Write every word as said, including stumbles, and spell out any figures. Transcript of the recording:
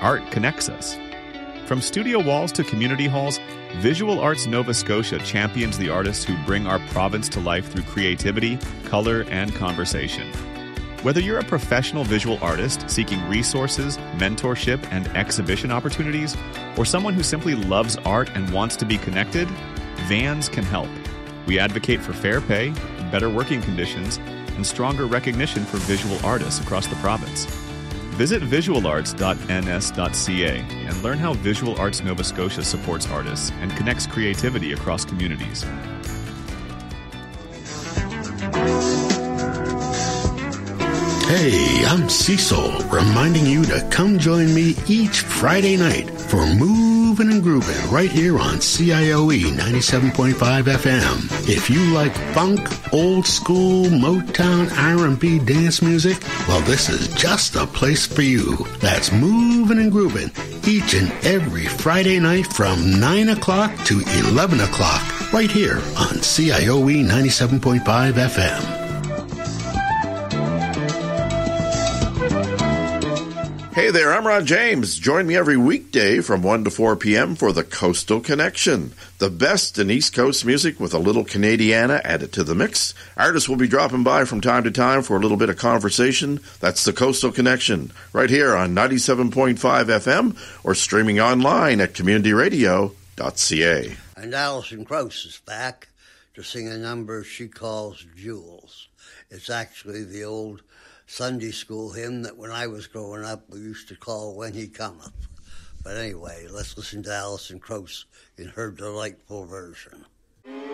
art connects us. From studio walls to community halls, Visual Arts Nova Scotia champions the artists who bring our province to life through creativity, color, and conversation. Whether you're a professional visual artist seeking resources, mentorship, and exhibition opportunities, or someone who simply loves art and wants to be connected, Vans can help. We advocate for fair pay, better working conditions, and stronger recognition for visual artists across the province. Visit visual arts dot n s dot c a and learn how Visual Arts Nova Scotia supports artists and connects creativity across communities. Hey, I'm Cecil, reminding you to come join me each Friday night for Movin' and Groovin' right here on C I O E ninety-seven point five F M. If you like funk, old school, Motown, R and B dance music, well, this is just the place for you. That's Movin' and Groovin' each and every Friday night from nine o'clock to eleven o'clock right here on C I O E ninety-seven point five F M. Hey there, I'm Ron James. Join me every weekday from one to four p.m. for the Coastal Connection, the best in East Coast music with a little Canadiana added to the mix. Artists will be dropping by from time to time for a little bit of conversation. That's the Coastal Connection, right here on ninety-seven point five F M or streaming online at community radio dot c a. And Alison Krauss is back to sing a number she calls Jewels. It's actually the old Sunday school hymn that when I was growing up we used to call When He Cometh. But anyway, let's listen to Alison Krauss in her delightful version.